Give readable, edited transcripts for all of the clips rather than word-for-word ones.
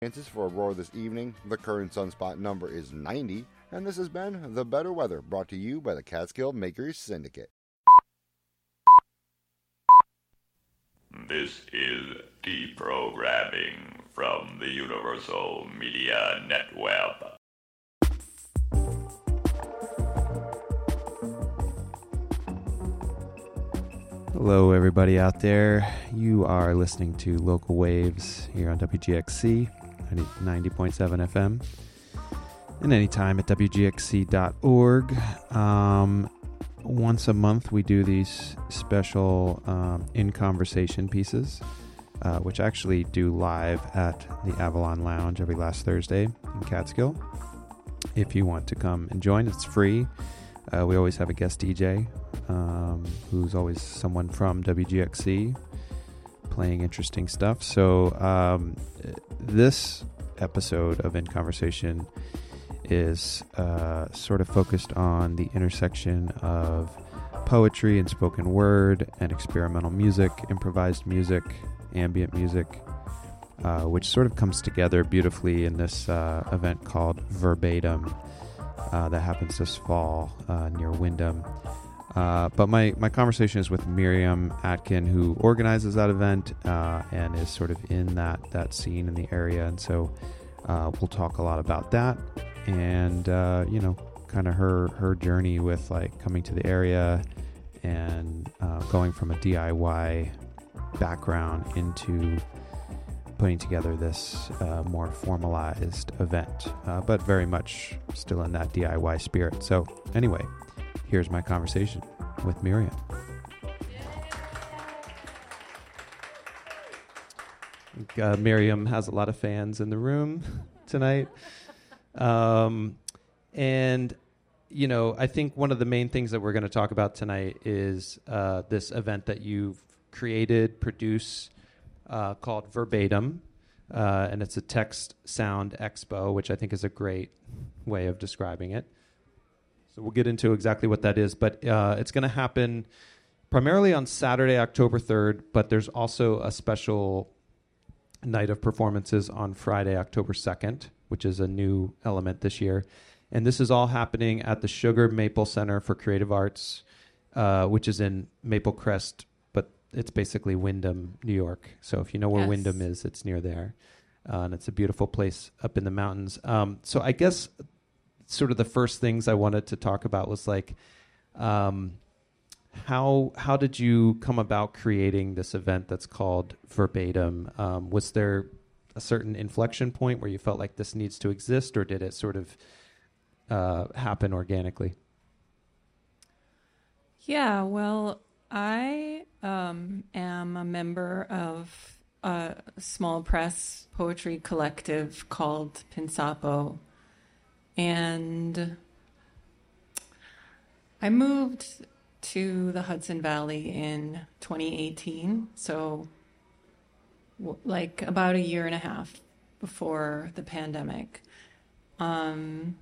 Chances for Aurora this evening. The current sunspot number is 90, and this has been The Better Weather, brought to you by the Catskill Makers Syndicate. This is deprogramming from the Universal Media Network. Hello, everybody out there. You are listening to Local Waves here on WGXC 90.7 FM, and anytime at WGXC.org. Once a month, we do these special in conversation pieces, which actually do live at the Avalon Lounge every last Thursday in Catskill. If you want to come and join, it's free. We always have a guest DJ who's always someone from WGXC playing interesting stuff. So this episode of In Conversation is sort of focused on the intersection of poetry and spoken word and experimental music, improvised music, ambient music, which sort of comes together beautifully in this event called Verbatim that happens this fall near Wyndham. But my conversation is with Miriam Atkin, who organizes that event and is sort of in that scene in the area. And so we'll talk a lot about that and, kind of her journey with like coming to the area and going from a DIY background into putting together this more formalized event, but very much still in that DIY spirit. So anyway, here's my conversation with Miriam. I think, Miriam has a lot of fans in the room tonight. And, I think one of the main things that we're going to talk about tonight is this event that you've created, produced, called Verbatim. And it's a text sound expo, which I think is a great way of describing it. So we'll get into exactly what that is, but it's going to happen primarily on Saturday, October 3rd, but there's also a special night of performances on Friday, October 2nd, which is a new element this year. And this is all happening at the Sugar Maple Center for Creative Arts, which is in Maple Crest, but it's basically Wyndham, New York. So if you know where Wyndham is, it's near there. And it's a beautiful place up in the mountains. So I guess sort of the first things I wanted to talk about was like, how did you come about creating this event that's called Verbatim? Was there a certain inflection point where you felt like this needs to exist, or did it sort of happen organically? Yeah, well, I am a member of a small press poetry collective called Pinsapo. And I moved to the Hudson Valley in 2018, so like about a year and a half before the pandemic. And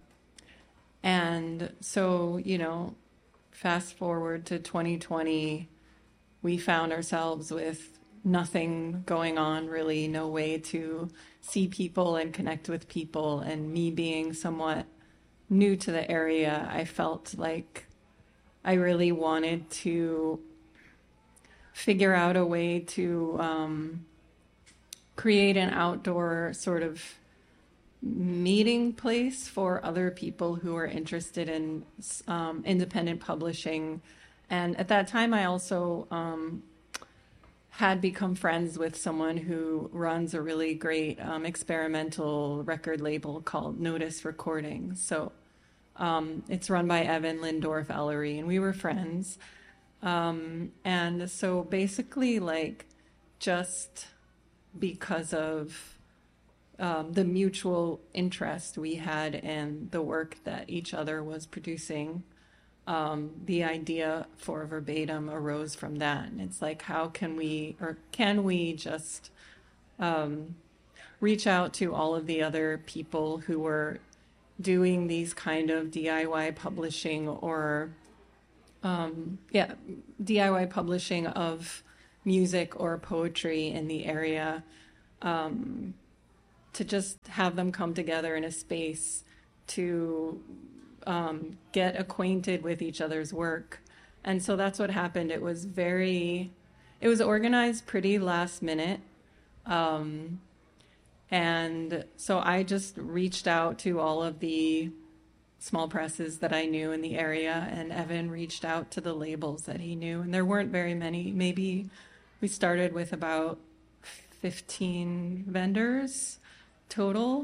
so, fast forward to 2020, we found ourselves with nothing going on, really, no way to see people and connect with people. And me being somewhat new to the area, I felt like I really wanted to figure out a way to create an outdoor sort of meeting place for other people who are interested in independent publishing. And at that time, I also had become friends with someone who runs a really great experimental record label called Notice Recordings. So it's run by Evan Lindorf Ellery, and we were friends. And so basically, like, just because of the mutual interest we had in the work that each other was producing, the idea for Verbatim arose from that. And it's like, how can we just reach out to all of the other people who were doing these kind of DIY publishing or DIY publishing of music or poetry in the area, to to just have them come together in a space to get acquainted with each other's work. And so that's what happened. It was organized pretty last minute. And so I just reached out to all of the small presses that I knew in the area, and Evan reached out to the labels that he knew. And there weren't very many. Maybe we started with about 15 vendors total.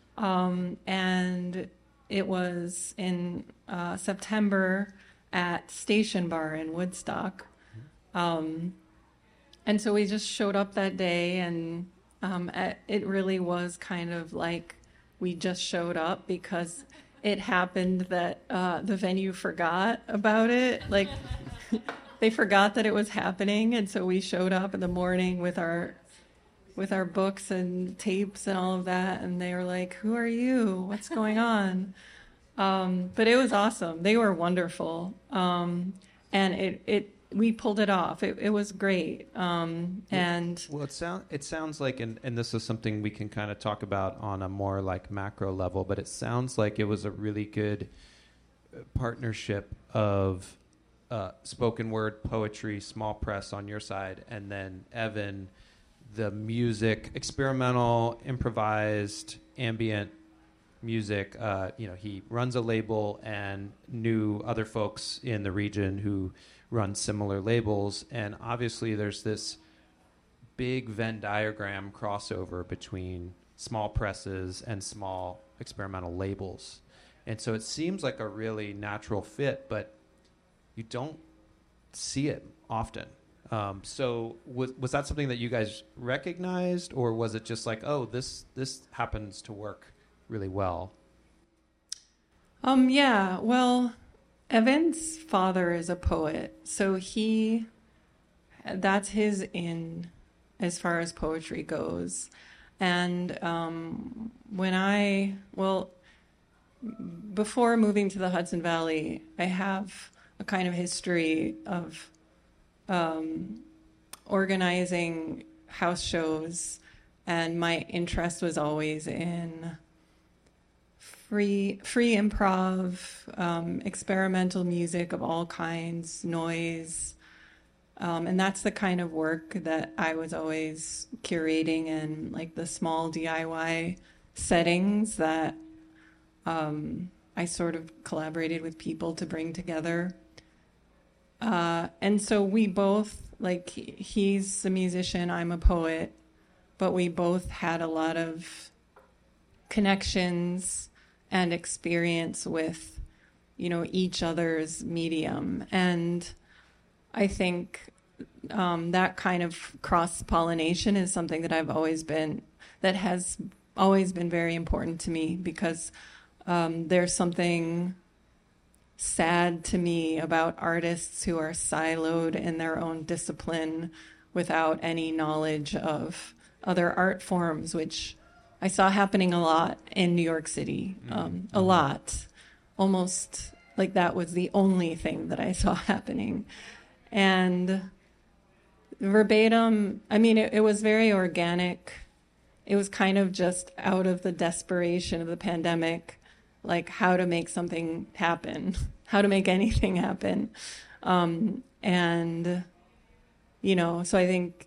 And it was in September at Station Bar in Woodstock. And so we just showed up that day, and it really was kind of like we just showed up because it happened that the venue forgot about it. Like, they forgot that it was happening, and so we showed up in the morning with our books and tapes and all of that, and they were like, "Who are you? What's going on?" But it was awesome. They were wonderful, and we pulled it off. It was great. And well, it sounds like, and this is something we can kind of talk about on a more like macro level, but it sounds like it was a really good partnership of spoken word, poetry, small press on your side, and then Evan, the music, experimental, improvised, ambient music. He runs a label and knew other folks in the region who run similar labels, and obviously there's this big Venn diagram crossover between small presses and small experimental labels. And so it seems like a really natural fit, but you don't see it often. So was that something that you guys recognized, or was it just like, oh, this happens to work really well? Yeah, well, Evan's father is a poet, so that's his in as far as poetry goes. And before moving to the Hudson Valley, I have a kind of history of organizing house shows, and my interest was always in free improv, experimental music of all kinds, noise, and that's the kind of work that I was always curating in, like the small DIY settings that I sort of collaborated with people to bring together. And so we both, like, he's a musician, I'm a poet, but we both had a lot of connections and experience with, each other's medium. And I think that kind of cross-pollination is something that has always been very important to me, because there's something sad to me about artists who are siloed in their own discipline without any knowledge of other art forms, which I saw happening a lot in New York City, a lot, almost like that was the only thing that I saw happening. And Verbatim, I mean, it was very organic. It was kind of just out of the desperation of the pandemic, like how to make something happen, how to make anything happen. And, so I think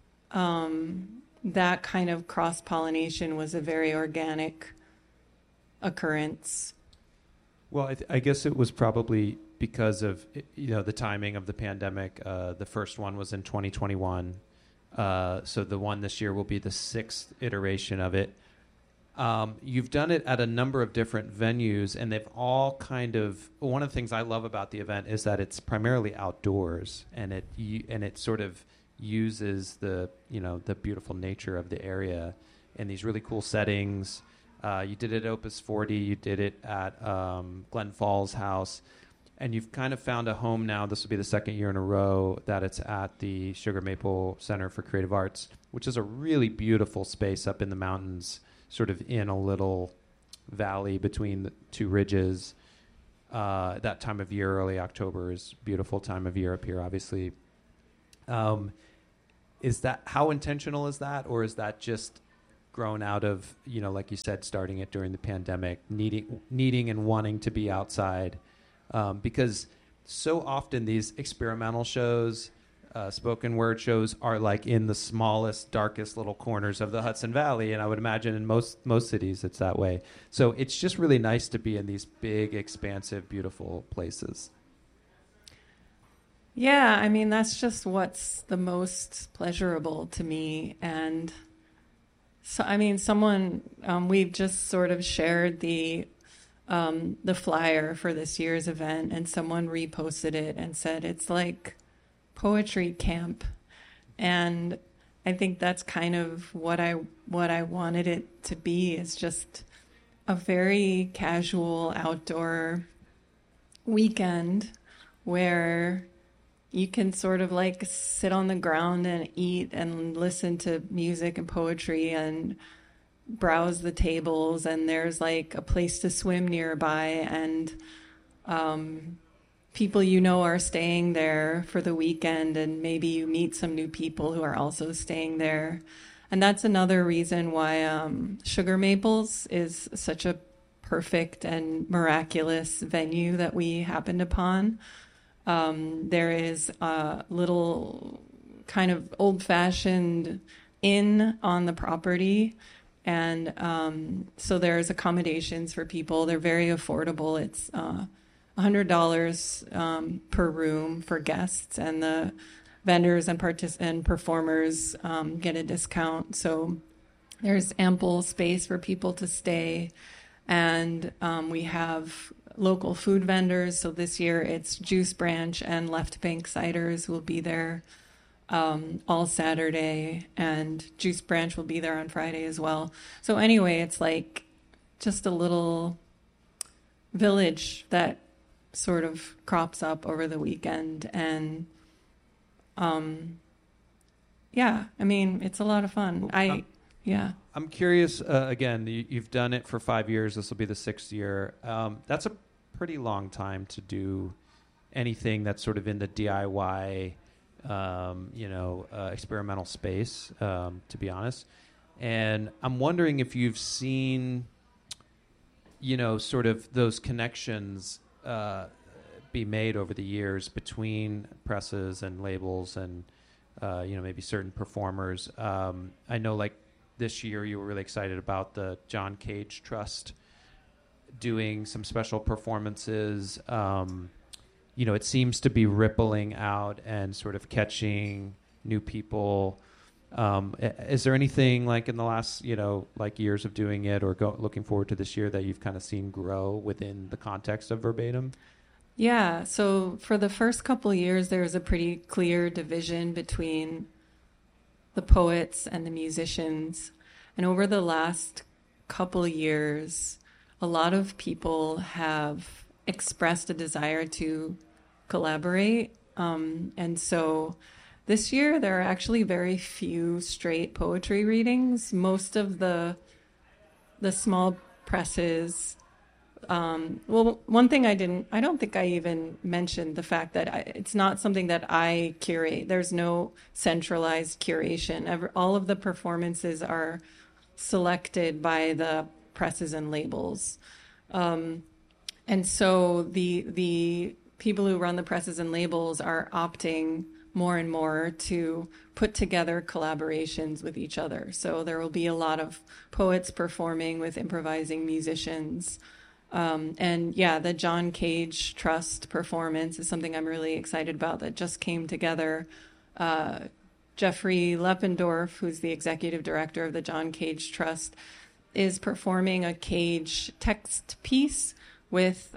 that kind of cross-pollination was a very organic occurrence. Well, I guess it was probably because of, the timing of the pandemic. The first one was in 2021. So the one this year will be the 6th iteration of it. You've done it at a number of different venues, and they've all kind of, one of the things I love about the event is that it's primarily outdoors, and it sort of uses the beautiful nature of the area in these really cool settings. You did it at Opus 40, you did it at Glen Falls House, and you've kind of found a home now. This will be the 2nd year in a row that it's at the Sugar Maple Center for Creative Arts, which is a really beautiful space up in the mountains, sort of in a little valley between the two ridges. That time of year, early October, is a beautiful time of year up here, obviously. Is that, how intentional is that, or is that just grown out of, like you said, starting it during the pandemic, needing and wanting to be outside, because so often these experimental shows, spoken word shows, are like in the smallest, darkest little corners of the Hudson Valley, and I would imagine in most cities it's that way. So it's just really nice to be in these big, expansive, beautiful places. Yeah, I mean, that's just what's the most pleasurable to me. And so, I mean, we've just sort of shared the flyer for this year's event, and someone reposted it and said it's like poetry camp. And I think that's kind of what I wanted it to be, is just a very casual outdoor weekend where you can sort of like sit on the ground and eat and listen to music and poetry and browse the tables, and there's like a place to swim nearby, and people are staying there for the weekend, and maybe you meet some new people who are also staying there. And that's another reason why Sugar Maples is such a perfect and miraculous venue that we happened upon. There is a little kind of old-fashioned inn on the property, and so there's accommodations for people. They're very affordable. It's $100 per room for guests, and the vendors and performers get a discount. So there's ample space for people to stay, and we have local food vendors. So this year it's Juice Branch and Left Bank Ciders will be there all Saturday, and Juice Branch will be there on Friday as well. So anyway, it's like just a little village that sort of crops up over the weekend, and yeah, I mean, it's a lot of fun. I'm curious, again, you've done it for 5 years. This will be the 6th year. That's a pretty long time to do anything that's sort of in the DIY, experimental space, to be honest. And I'm wondering if you've seen, sort of those connections be made over the years between presses and labels and, maybe certain performers. I know, like, this year you were really excited about the John Cage Trust doing some special performances. It seems to be rippling out and sort of catching new people. Is there anything like in the last, years of doing it or looking forward to this year that you've kind of seen grow within the context of Verbatim? Yeah. So for the first couple of years, there was a pretty clear division between the poets and the musicians. And over the last couple of years, a lot of people have expressed a desire to collaborate. And so this year, there are actually very few straight poetry readings. Most of the small presses. One thing I don't think I even mentioned the fact that it's not something that I curate. There's no centralized curation. All of the performances are selected by the presses and labels. And so the people who run the presses and labels are opting more and more to put together collaborations with each other. So there will be a lot of poets performing with improvising musicians. And yeah, the John Cage Trust performance is something I'm really excited about that just came together. Jeffrey Leppendorf, who's the executive director of the John Cage Trust, is performing a Cage text piece with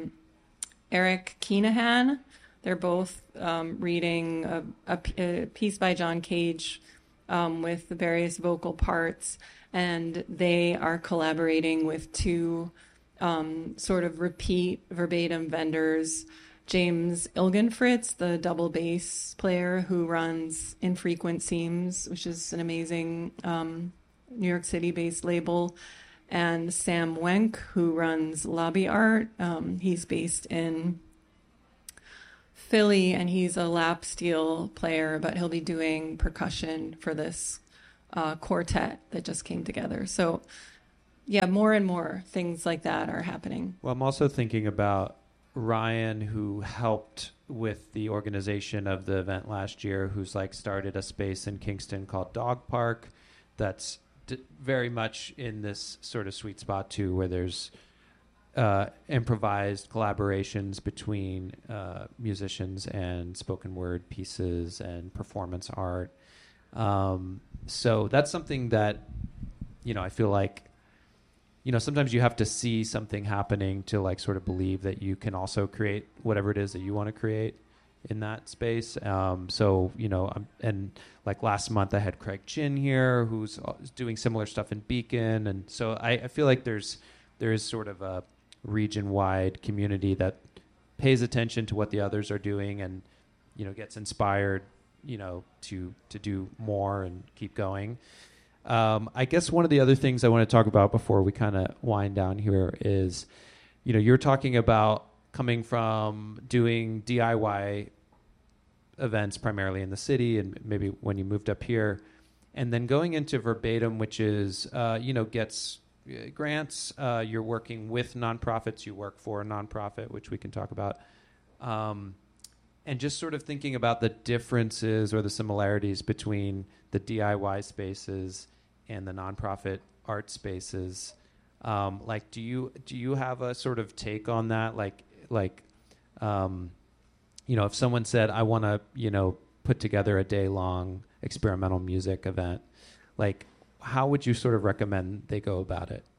Eric Keenahan. They're both reading a piece by John Cage with the various vocal parts, and they are collaborating with two sort of repeat verbatim vendors. James Ilgenfritz, the double bass player who runs Infrequent Seams, which is an amazing New York City-based label, and Sam Wenk, who runs Lobby Art. He's based in Philly, and he's a lap steel player, but he'll be doing percussion for this quartet that just came together. So yeah, more and more things like that are happening. Well, I'm also thinking about Ryan, who helped with the organization of the event last year, who's like started a space in Kingston called Dog Park that's very much in this sort of sweet spot too, where there's improvised collaborations between musicians and spoken word pieces and performance art. So that's something that, I feel like, sometimes you have to see something happening to like sort of believe that you can also create whatever it is that you want to create in that space. And like last month I had Craig Chin here, who's doing similar stuff in Beacon. And so I feel like there is sort of a region-wide community that pays attention to what the others are doing and, gets inspired, to do more and keep going. I guess one of the other things I want to talk about before we kind of wind down here is, you're talking about coming from doing DIY events primarily in the city and maybe when you moved up here, and then going into Verbatim, which is, gets grants. You're working with nonprofits. You work for a nonprofit, which we can talk about. And just sort of thinking about the differences or the similarities between the DIY spaces and the nonprofit art spaces. Do you have a sort of take on that? If someone said, I want to, put together a day-long experimental music event, how would you sort of recommend they go about it?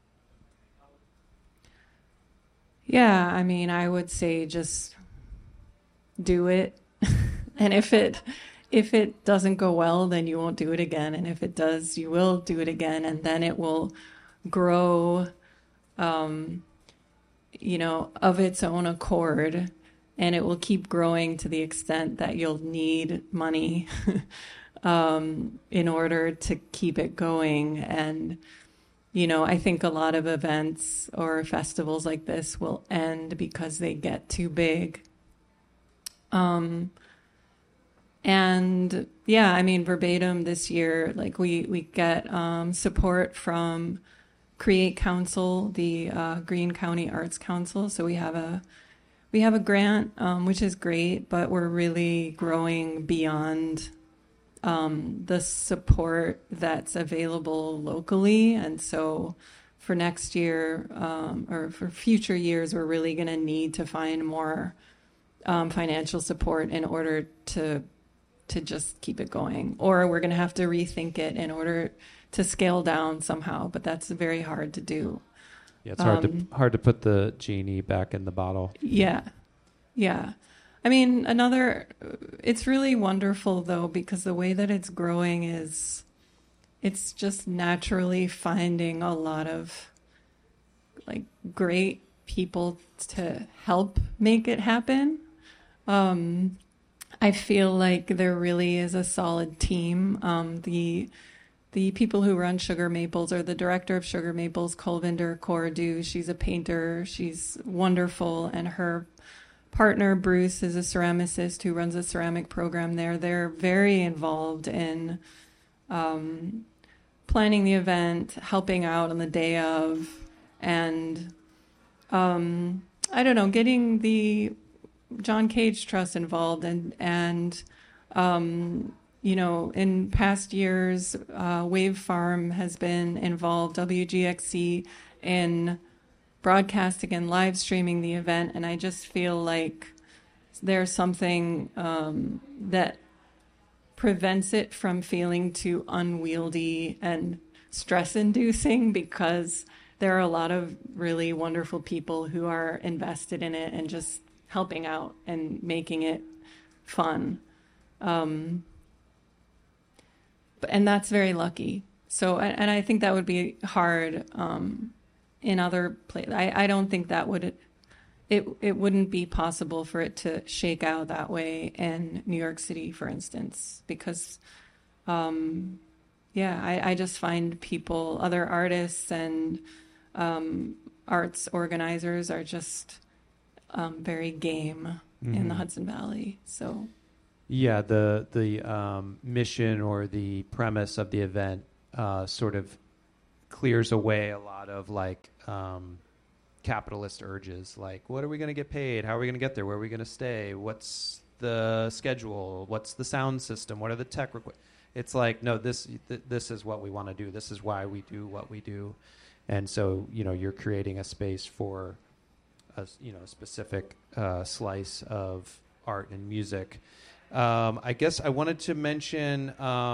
Yeah, I would say just do it. And if it doesn't go well, then you won't do it again. And if it does, you will do it again. And then it will grow, of its own accord. And it will keep growing to the extent that you'll need money in order to keep it going. And, I think a lot of events or festivals like this will end because they get too big. Verbatim this year, we get support from Create Council, the Greene County Arts Council. So we have a grant, which is great, but we're really growing beyond the support that's available locally. And so for next year or for future years, we're really going to need to find more financial support in order to just keep it going, or we're going to have to rethink it in order to scale down somehow. But that's very hard to do. Yeah, it's hard to put the genie back in the bottle. Yeah. It's really wonderful though, because the way that it's growing it's just naturally finding a lot of great people to help make it happen. I feel like there really is a solid team. The people who run Sugar Maples, or the director of Sugar Maples, Kulvinder Kaur, she's a painter. She's wonderful. And her partner, Bruce, is a ceramicist who runs a ceramic program there. They're very involved in planning the event, helping out on the day of, and getting the John Cage Trust involved, and in past years, Wave Farm has been involved, WGXC, in broadcasting and live streaming the event. And I just feel like there's something that prevents it from feeling too unwieldy and stress-inducing, because there are a lot of really wonderful people who are invested in it and just helping out and making it fun. And that's very lucky. So, and I think that would be hard in other places. I don't think that it wouldn't be possible for it to shake out that way in New York City, for instance, because, I just find people, other artists and arts organizers are just very game in the Hudson Valley. So, yeah, the mission or the premise of the event sort of clears away a lot of like capitalist urges, like what are we going to get paid, how are we going to get there, where are we going to stay, what's the schedule, what's the sound system, what are the tech it's like, no, this is what we want to do, this is why we do what we do. And so you're creating a space for a specific slice of art and music. I guess I wanted to mention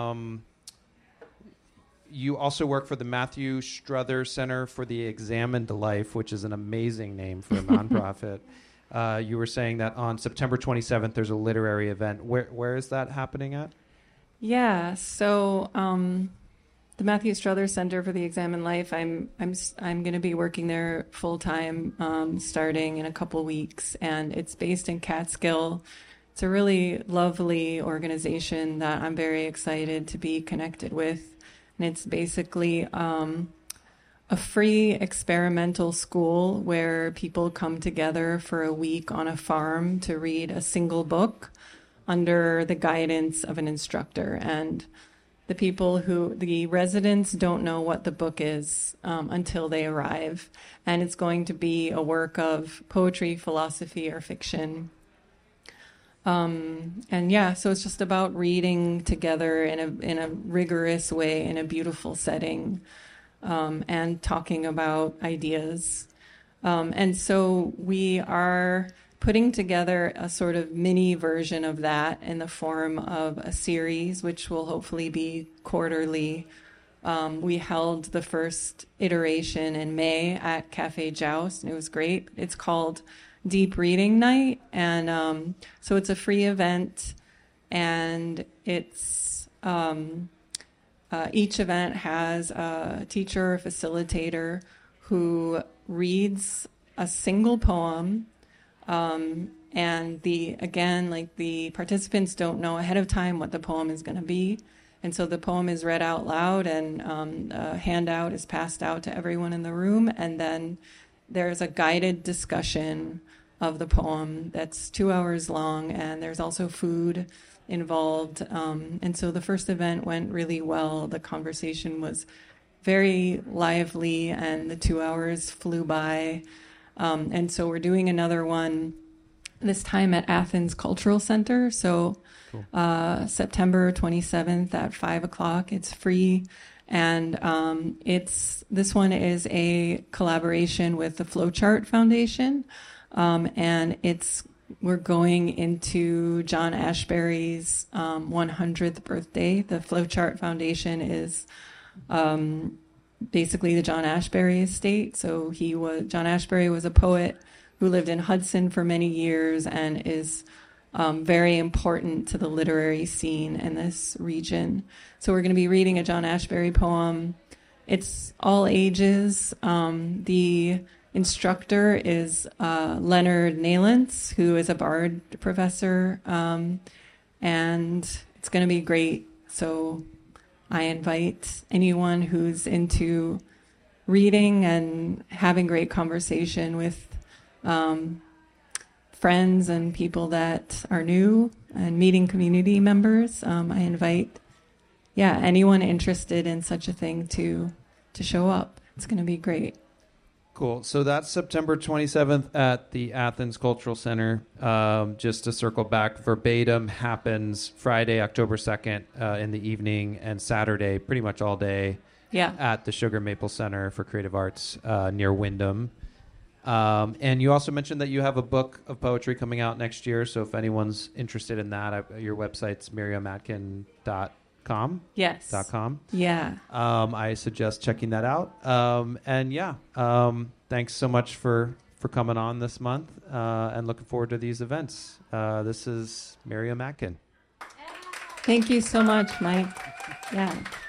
you also work for the Matthew Strother Center for the Examined Life, which is an amazing name for a nonprofit. You were saying that on September 27th, there's a literary event. Where is that happening at? Yeah, so the Matthew Strother Center for the Examined Life, I'm going to be working there full time starting in a couple weeks, and it's based in Catskill. It's a really lovely organization that I'm very excited to be connected with. And it's basically a free experimental school where people come together for a week on a farm to read a single book under the guidance of an instructor. And the residents don't know what the book is until they arrive. And it's going to be a work of poetry, philosophy, or fiction. So it's just about reading together in a rigorous way, in a beautiful setting, and talking about ideas. And so we are putting together a sort of mini version of that in the form of a series, which will hopefully be quarterly. We held the first iteration in May at Cafe Joust, and it was great. It's called Deep Reading Night, and so it's a free event, and it's each event has a teacher or facilitator who reads a single poem, and the participants don't know ahead of time what the poem is going to be, and so the poem is read out loud, and a handout is passed out to everyone in the room, and then there's a guided discussion of the poem that's 2 hours long, and there's also food involved. And so the first event went really well. The conversation was very lively, and the 2 hours flew by. And so we're doing another one this time at Athens Cultural Center. So cool. September 27th at 5 o'clock. It's free. And this one is a collaboration with the Flowchart Foundation, and we're going into John Ashbery's 100th birthday. The Flowchart Foundation is basically the John Ashbery estate. So John Ashbery was a poet who lived in Hudson for many years and is very important to the literary scene in this region. So we're going to be reading a John Ashbery poem. It's all ages. The instructor is Leonard Nalentz, who is a Bard professor, and it's going to be great. So I invite anyone who's into reading and having great conversation with friends and people that are new and meeting community members. I invite anyone interested in such a thing to show up. It's going to be great. Cool. So that's September 27th at the Athens Cultural Center. Just to circle back, verbatim happens Friday, October 2nd in the evening, and Saturday pretty much all day at the Sugar Maple Center for Creative Arts near Wyndham. And you also mentioned that you have a book of poetry coming out next year. So if anyone's interested in that, your website's miriamatkin.com. Yes. .com. Yeah. I suggest checking that out. Thanks so much for coming on this month, and looking forward to these events. This is Miriam Atkin. Thank you so much, Mike. Yeah.